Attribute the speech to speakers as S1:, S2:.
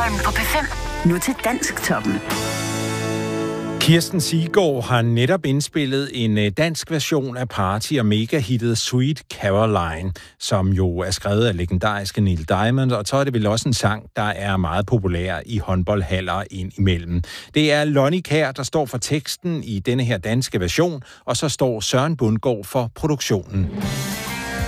S1: Stockholm på P5. Nu til Dansktoppen.
S2: Kirsten Siggaard har netop indspillet en dansk version af party- og megahittet Sweet Caroline, som jo er skrevet af legendariske Neil Diamond, og så er det vel også en sang, der er meget populær i håndboldhaller indimellem. Det er Lonnie Kjær, der står for teksten i denne her danske version, og så står Søren Bundgaard for produktionen.